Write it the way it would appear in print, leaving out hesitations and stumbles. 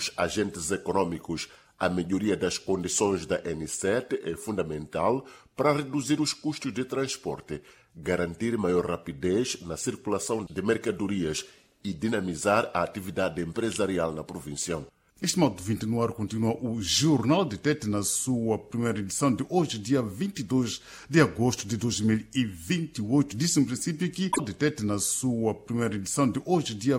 os agentes econômicos, a melhoria das condições da N7 é fundamental para reduzir os custos de transporte, garantir maior rapidez na circulação de mercadorias e dinamizar a atividade empresarial na província. Este modo 20 no ar continua o Jornal de Tete na sua primeira edição de hoje, dia 22 de agosto de 2028. Disse em princípio que o de Tete na sua primeira edição de hoje, dia